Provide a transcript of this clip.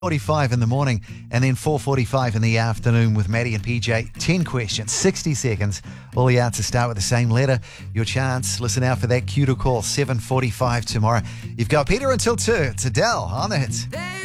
45 in the morning and then 4:45 in the afternoon with Maddie and PJ. 10 questions, 60 seconds. All the answers start with the same letter. Your chance. Listen out for that cue to call. 7:45 tomorrow. You've got Peter until 2. It's Adele on the hits.